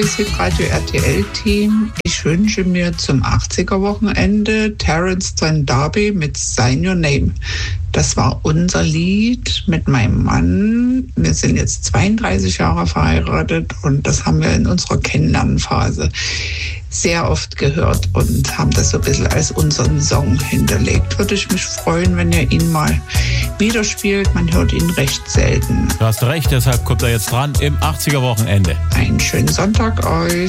Radio RTL-Team. Ich wünsche mir zum 80er-Wochenende Terence Trent D'Arby mit Sign Your Name. Das war unser Lied mit meinem Mann. Wir sind jetzt 32 Jahre verheiratet und das haben wir in unserer Kennenlernphase sehr oft gehört und haben das so ein bisschen als unseren Song hinterlegt. Würde ich mich freuen, wenn ihr ihn mal wieder spielt. Man hört ihn recht selten. Du hast recht, deshalb kommt er jetzt dran im 80er-Wochenende. Einen schönen Sonntag euch.